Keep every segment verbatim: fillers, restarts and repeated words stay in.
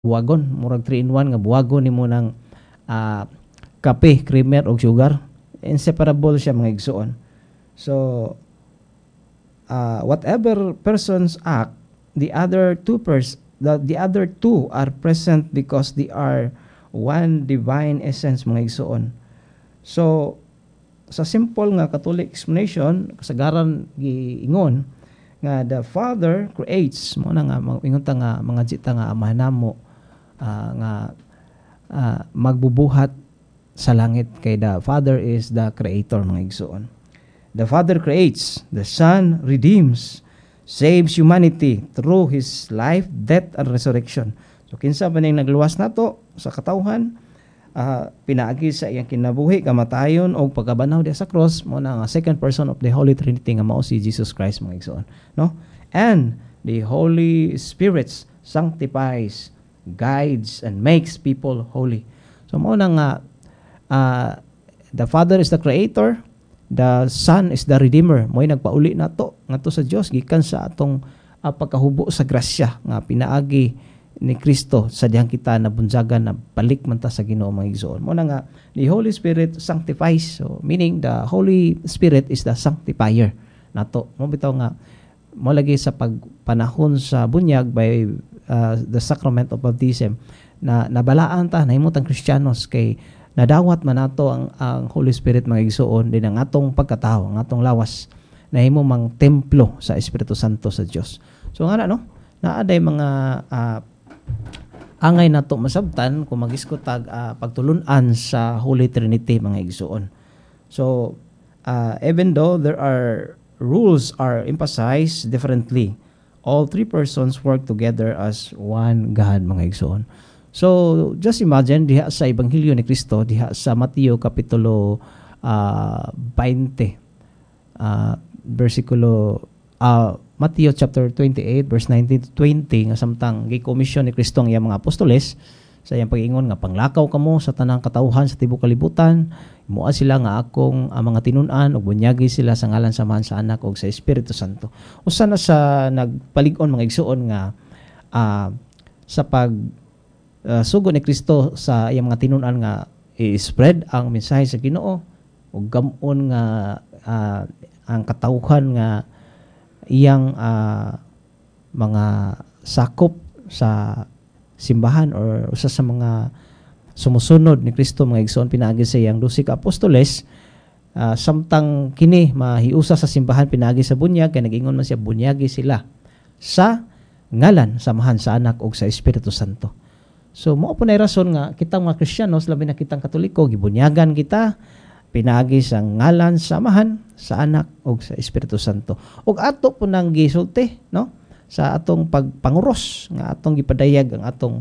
buwagon, murag three in one nga buwagon nimo ng ah, kape, creamer ug sugar. Inseparable siya mga igsoon. So uh, whatever persons act, the other two pers the, the other two are present because they are one divine essence mga igsoon. So sa simple nga Catholic explanation, kasagaran giingon nga the Father creates mo na nga ingon ta nga mga jita nga amahan namo uh, nga uh, magbubuhat sa langit kay the Father is the creator mga igsoon. The Father creates, the Son redeems, saves humanity through his life, death and resurrection. So kinsa man ning nagluwas nato sa katawhan, uh, pinaagi sa iyang kinabuhi, kamatayon o pagkabanaw diha sa cross mo na nga second person of the Holy Trinity nga mao si Jesus Christ mga igsoon, no? And the Holy Spirit sanctifies, guides and makes people holy. So mao na nga uh, the Father is the creator, the Son is the redeemer. Mo'y nagpauli nato ngadto sa Dios gikan sa atong uh, pagkahubo sa grasya nga pinaagi ni Kristo sa dihang kita nabunjagan na balik man ta sa Ginoo mga igsoon. Mo na nga the Holy Spirit sanctifies. So meaning the Holy Spirit is the sanctifier nato. Mo bitaw nga mo lagi sa pagpanahon sa bunyag by uh, the sacrament of baptism na nabalaan ta nahimutang Kristiyanos kay nadawat man nato ang, ang Holy Spirit mga igsoon din ang atong pagkatao, ang atong lawas nahimo mang templo sa Espiritu Santo sa Dios. So nga na no, naaday mga uh, angay nato masabtan kung magiskotag uh, pagtulun-an sa Holy Trinity mga igsoon. So uh, even though there are rules are emphasized differently, all three persons work together as one God mga igsoon. So just imagine diha sa Ebanghelyo ni Kristo diha sa Mateo kapitulo uh, twenty uh, versikulo uh, Mateo chapter twenty-eight verse nineteen to twenty nga samtang gi-commission ni Kristo ang iyang mga apostoles sa iyang pag-ingon nga panglakaw kamo sa tanang katawhan sa tibuok kalibutan, imuha sila nga akong uh, mga tinun-an ug bunyagi sila sa ngalan samahan sa Anak ug sa Espiritu Santo. Usa na sa nagpalig-on mga igsoon nga uh, sa pag uh, sugo ni Kristo sa iyang mga tinun-an nga i-spread ang mensahe sa Ginoo ug gam-on nga uh, ang katawhan nga iyang uh, mga sakop sa simbahan or usa sa mga sumusunod ni Kristo mga igsoon pinaagi sa iyang dose ka apostoles uh, samtang kini mahiusa sa simbahan pinaagi sa bunyag kay nag-ingon man siya bunyagi sila sa ngalan samahan sa Anak ug sa Espiritu Santo. So mao po na rason nga kitang mga Kristiyanos labi na kitang Katoliko gibunyagan kita pinaagi sa ngalan samahan sa Anak ug sa Espiritu Santo. Ug ato po nang gisulti no sa atong pagpanguros nga atong gipadayag ang atong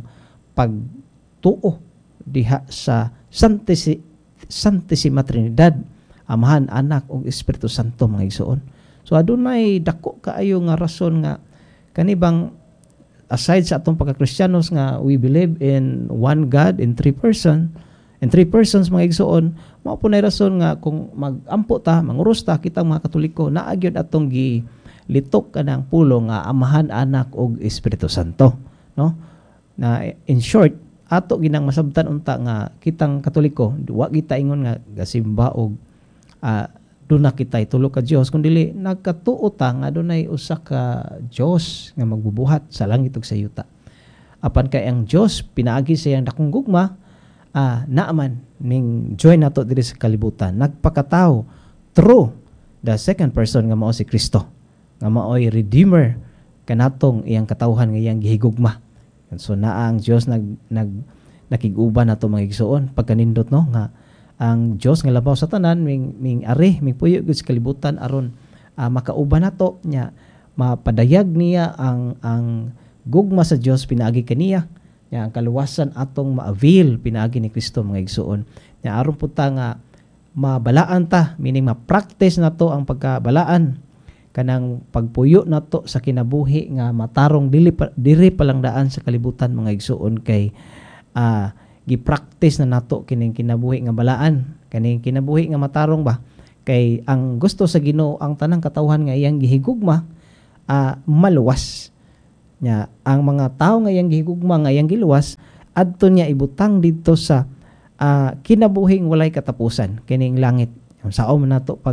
pagtuo diha sa Santisi, Santissima Trinidad, Amahan, Anak ug Espiritu Santo mga igsoon. So adunay dako kaayo nga rason nga kanibang aside sa atong pagka-Kristiyanos nga we believe in one God in three person, in three persons mga igsoon, mao po na rason nga kung magampo ta, manguros ta kitang mga Katoliko, naa gyud atong gi litok kanang pulo nga Amahan, Anak ug Espiritu Santo, no? Na in short, ato ginang masabtan unta nga kitang Katoliko, wa kita ingon nga gasimba og uh, duna kita itulo ka Dios kundi nagkatuo ta nga adunay usa ka Dios nga magbubuhat sa langit ug sa yuta. Apan kay ang Dios pinaagi sa iyang dakong gugma, uh, naaman ning join nato diri sa kalibutan, nagpakatao through the second person nga mao si Kristo, nga maoy redeemer kanatong iyang katawhan nga iyang gihigugma. So naa ang Dios nag nag nakig-uban nato mga igsoon pagkanindot no nga ang Dios nga labaw sa tanan ming ming ari ming puyo gud sa kalibutan aron uh, makauban nato nya mapadayag niya ang ang gugma sa Dios pinaagi kaniya nya ang kaluwasan atong ma-avail pinaagi ni Kristo mga igsoon nya aron puta nga mabalaan ta meaning ma-practice nato ang pagkabalaan kanang pagpuyo nato sa kinabuhi nga matarong dili pa, diri palang daan sa kalibutan mga igsoon kay uh, gi-practice na nato kining kinabuhi nga balaan kaning kinabuhi nga matarong ba kay ang gusto sa Ginoo ang tanang katawhan nga iyang gihigugma uh, maluwas Nya ang mga tawo nga iyang gihigugma nga iyang giluwas adto niya ibutang didto sa uh, kinabuhing walay katapusan kining langit. Sao man nato pag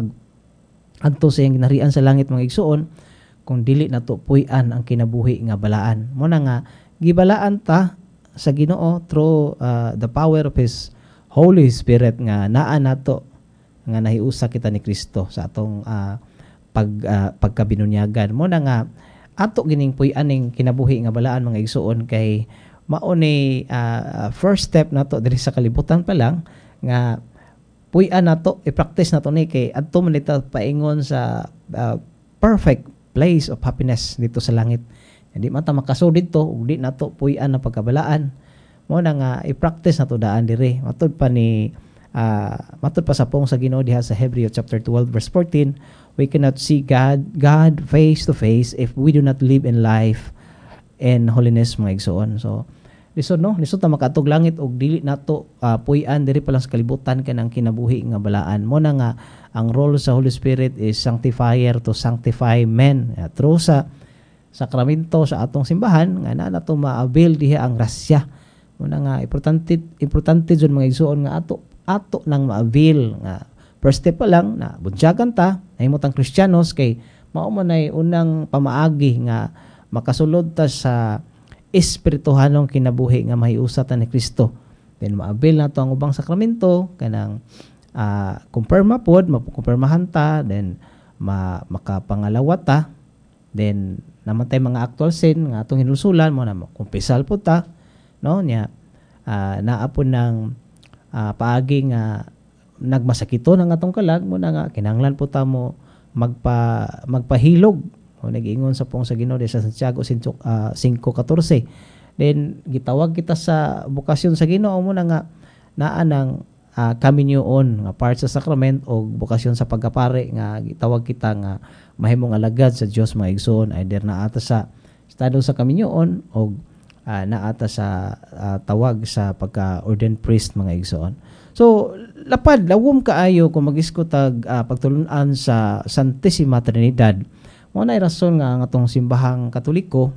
adto sa iyang ginarian sa langit mga igsuon kung dili nato puy-an ang kinabuhi nga balaan. Mo na nga gibalaan ta sa Ginoo through uh, the power of His Holy Spirit nga naa nato nga nahiusa kita ni Kristo sa atong uh, pag uh, pagkabinunyagan. Mo na nga ato gining puy-an ning kinabuhi nga balaan mga igsuon kay mao ni uh, first step nato diri sa kalibutan pa lang nga puy-an nato i-practice nato ni kay adto man dito paingon sa uh, perfect place of happiness dito sa langit. Hindi man ta makasud dito ug di nato puy-an na pagkabalaan. Mo na nga i-practice nato daan diri. Matud pa ni uh, matud pa sa pong sa Ginoo diha sa Hebrews chapter twelve verse fourteen, we cannot see God God face to face if we do not live in life and holiness mga igsoon. So lisod no, lisod ta makatog langit og dili nato uh, puy-an diri pa lang sa kalibutan kanang kinabuhi nga balaan. Mo na nga ang role sa Holy Spirit is sanctifier to sanctify men. Uh, through sa sakramento sa atong simbahan nga na nato ma-avail diha ang grasya. Mo na nga importante importante jud mga igsoon nga ato ato nang ma-avail nga first step pa lang na buntyagan ta nahimutang Kristiyanos kay mao man ay unang pamaagi nga makasulod ta sa espirituhanong kinabuhi nga mahiusa ta ni Kristo. Then maabil nato ang ubang sakramento kanang uh, kumpirma pod, mapukumpirmahan ta, then ma makapangalawat ta, then namatay mga actual sin nga atong hinulsulan mo na kumpisal pod ta, no nya uh, naa po ng uh, paagi nga nagmasakito ng atong kalag mo na nga kinahanglan po ta mo magpa magpahilog o nag-ingon sa pong sa Ginoo sa Santiago uh, five fourteen. Then gitawag kita sa bukasyon sa Ginoo mo na nga naa ng uh, kaminyoon nga part sa sakrament o bukasyon sa pagkapare nga gitawag kita nga mahimong alagad sa Dios mga igsoon either naa ata sa estado sa kaminyoon o uh, naa ata sa uh, tawag sa pagka-ordained priest mga igsoon. So lapad lawom kaayo kung mag-iskutag uh, pagtulunan sa Santissima Trinidad. Mo na rason nga ang atong simbahang Katoliko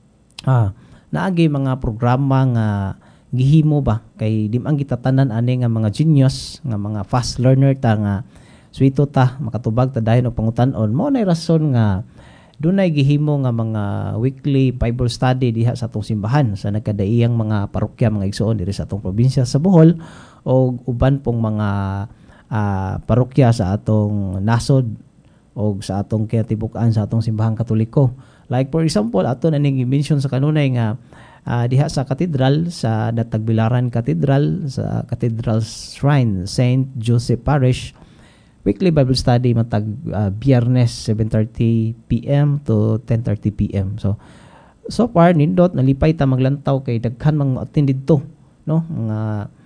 ah naagi mga programa nga gihimo ba kay di man gitatanan ani nga mga genius nga mga fast learner ta nga suwito ta makatubag ta dayon og pangutan-on. Mo na rason nga dunay gihimo nga mga weekly Bible study diha sa atong simbahan sa nagkadaiyang mga parokya mga igsoon diri sa atong probinsya sa Bohol o uban pong mga uh, parokya sa atong nasod o sa atong katibukan sa atong simbahang Katoliko. Like for example, ato na ning mention sa kanunay nga uh, diha sa katedral sa Natagbilaran Cathedral sa Cathedral Shrine Saint Joseph Parish, weekly Bible study matag uh, Biyernes seven thirty p m to ten thirty p m So so far nindot nalipay ta maglantaw kay daghan mang attend didto, no? Mga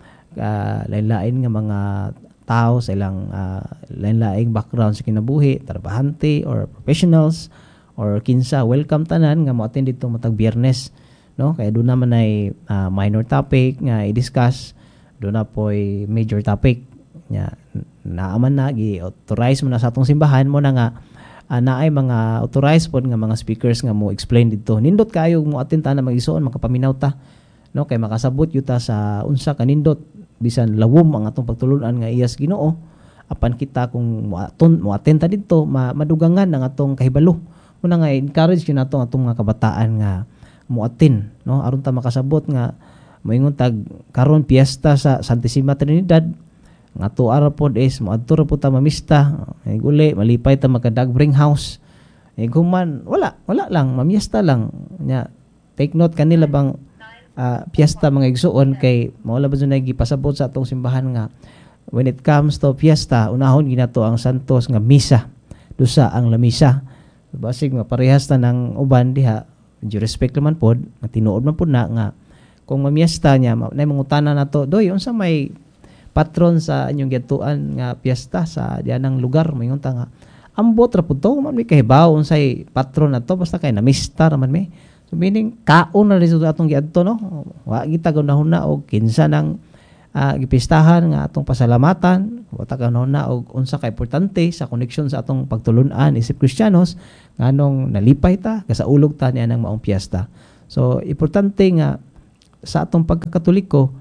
uh, lain-lain nga mga tao sa ilang uh, lain-laing background sa kinabuhi, trabahante or professionals or kinsa, welcome tanan nga mo-attend dito matag Biyernes, no? Kaya doon naman ay uh, minor topic nga i-discuss, doon na po ay major topic nya naaman na gi-authorize mo na sa atong simbahan mo na nga uh, na ay mga authorized pod nga mga speakers nga mo explain dito. Nindot kayo mo attend ta na mag-igsoon makapaminaw ta, no? Kay makasabot yuta sa unsa kanindot bisan lawom ang atong pagtulunan nga iyas Ginoo apan kita kung moaton moattend ta didto ma, madugangan ang atong kahibalo. Muna nga encourage yun nato atong mga kabataan nga moattend, no? Aron ta makasabot nga moingon tag karon piyesta sa Santissima Trinidad nga to ara pod is moadto ra pod ta mamista ay guli malipay ta magka-Dagbring House ay guman wala wala lang mamiesta lang nya take note kanila bang Uh, piyesta mga igsuon kay mao la ba dunay gipasabot sa atong simbahan nga when it comes to piyesta unahon ginato ang santos nga misa dusa ang lamisa basig maparehas ta ng uban diha due respect naman pod nga tinuod man pod na nga kung mamiesta niya nay mangutana nato doy unsa may patron sa inyong gituan nga piyesta sa dianang lugar mayngon ta nga ambot ra pud to man may kahibaw unsay patron ato basta kay namista raman may. So meaning kaon na rin atong giadto, no? Wa kita guna-huna og kinsa nang uh, uh, gipistahan nga atong pasalamatan wata kanon na og unsa ka importante sa koneksyon sa atong pagtulun-an isip Kristiyanos nganong nalipay ta kasaulog ta niya ng maong piyesta. So importante nga sa atong pagkakatoliko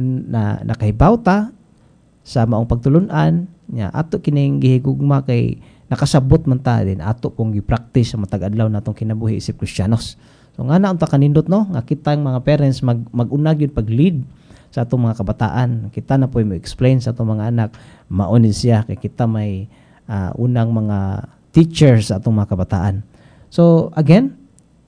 na nakahibaw ta sa maong pagtulun-an nya ato kining gihigugma kay nakasabot man ta din ato pong gi-practice sa matag adlaw natong kinabuhi isip Kristiyanos. So nga na unta kanindot no nga kita ang mga parents mag mag-unag yun pag-lead sa atong mga kabataan. Kita na po mo explain sa atong mga anak maunin siya kay kita may uh, unang mga teachers sa atong mga kabataan. So again,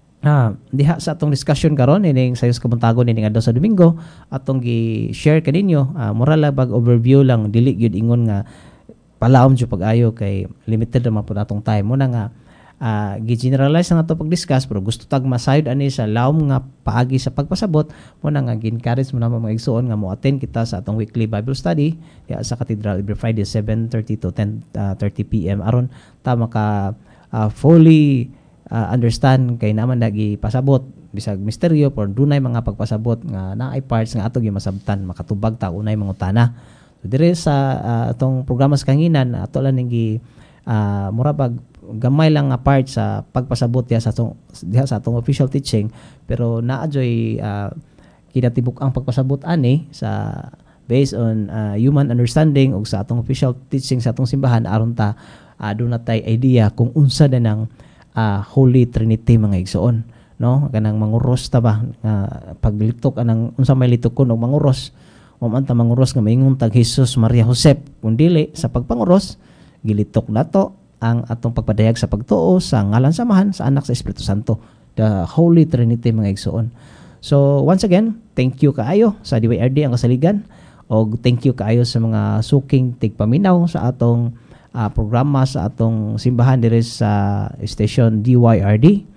Ah, diha sa atong discussion karon ining sayos kabuntagon ining adlaw sa Domingo atong gi-share kaninyo uh, moral lang bag overview lang dili gyud ingon nga palawom jud pag-ayo kay limited ra man pud atong time mo na nga uh, gi-generalize na nato pag-discuss pero gusto tag masayod ani sa lawom nga paagi sa pagpasabot mo na nga gi-encourage mo na mga igsoon nga mo attend kita sa atong weekly Bible study ya, sa Cathedral every Friday seven thirty to ten thirty p m aron ta maka uh, fully Uh, understand kay naman lagi pasabot bisag misteryo por dunay mga pagpasabot nga naay parts nga ato gimasabtan makatubag ta unay mangutana. So dire sa uh, atong programa sa kanginan ato lang gi uh, murabag gamay lang nga part sa pagpasabot diha sa atong diha sa atong official teaching pero naa joy uh, kinatibuk ang pagpasabot ani sa based on uh, human understanding ug sa atong official teaching sa atong simbahan aron ta uh, do na tay idea kung unsa na ng Uh, Holy Trinity mga igsoon no kanang manguros ta ba uh, paglitok anang unsa may litok kun og manguros o man ta manguros nga maingon tag Jesus Maria Josep kun dili sa pagpanguros gilitok nato ang atong pagpadayag sa pagtuo sa ngalan samahan sa anak sa Espiritu Santo the Holy Trinity mga igsoon. So once again thank you kaayo sa D Y R D ang kasaligan og thank you kaayo sa mga suking tigpaminaw sa atong Uh, programa sa atong simbahan dire sa station D Y R D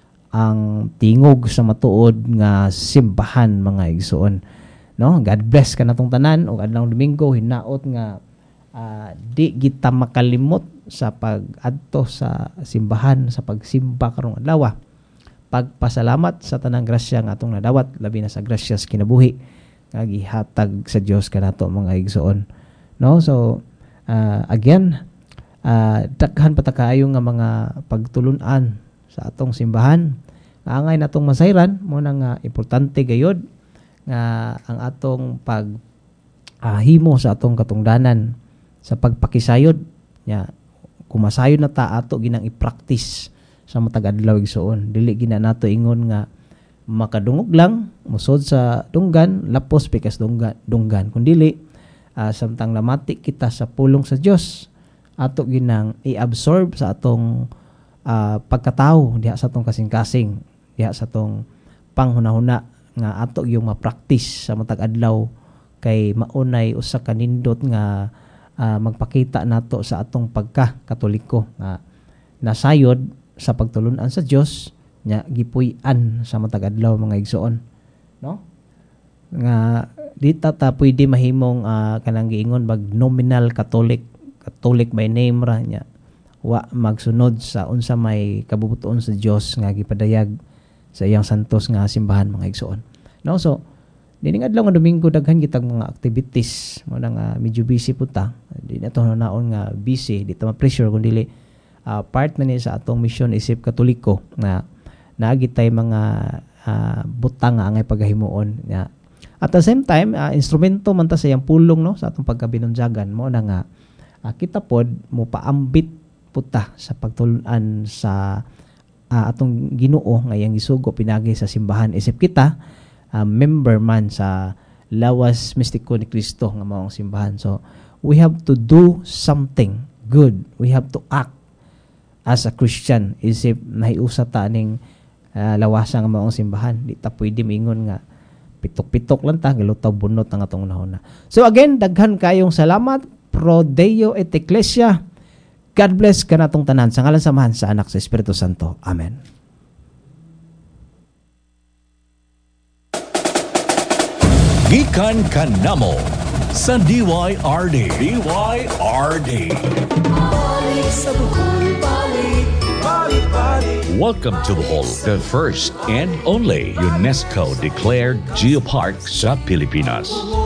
ang tingog sa matuod nga simbahan mga igsoon no. God bless ka natong tanan og adlaw Domingo hinaot nga uh, di kita makalimot sa pag-adto sa simbahan sa pagsimba karong adlaw pagpasalamat sa tanang grasya nga atong nadawat labi na sa grasya sa kinabuhi nga gihatag sa Dios kanato mga igsoon no. So Uh, again, uh, daghan pa ta kaayo nga mga pagtulun-an sa atong simbahan. Angay natong masayran mo na nga importante gayod nga ang atong pag uh, himo sa atong katungdanan sa pagpakisayod nya kumasayod na ta ato ginang i-practice sa matag adlaw igsoon. Dili gina nato ingon nga makadungog lang musod sa dunggan lapos pikas dunggan dunggan kun dili Uh, samtang lamati kita sa pulong sa Dios ato ginang i-absorb sa atong uh, pagkatao diha sa atong kasing-kasing diha sa atong panghunahuna nga ato yung ma-practice sa matag adlaw kay maunay usa ka nindot nga uh, magpakita nato sa atong pagka-katoliko nga nasayod sa pagtulun-an sa Dios nya gipuy-an sa matag adlaw mga igsoon no nga di ta ta pwede mahimong uh, kanang giingon mag nominal Catholic Catholic by name ra nya wa magsunod sa unsa may kabubuton sa Dios nga gipadayag sa iyang santos nga simbahan mga igsoon no. So dining adlaw nga Domingo daghan kitag mga activities mo na nga medyo busy puta di na to naon nga busy di ta ma-pressure kun dili uh, part man ni sa atong mission isip Katoliko nga naagi tay mga uh, butang nga angay pagahimuon nga at the same time uh, instrumento man ta sa iyang pulong no sa atong pagkabinunjagan mo na nga uh, kita pod mo paambit puta sa pagtulun-an sa uh, atong Ginoo nga iyang gisugo pinagi sa simbahan isip kita uh, member man sa lawas mistiko ni Kristo nga maong simbahan. So we have to do something good, we have to act as a Christian isip nahiusa ta ning uh, lawasa nga maong simbahan. Di ta pwede mingon nga pitok-pitok lang ta gilutaw bunot ang atong nahuna. So again daghan kayong salamat pro Deo et Ecclesia. God bless kanatong tanan sa ngalan samahan sa anak sa Espiritu Santo. Amen. Gikan kanamo sa D Y R D. D Y R D. Balik sa Bohol, balik, balik, balik. Welcome to Bohol, the first and only UNESCO-declared geopark sa Pilipinas.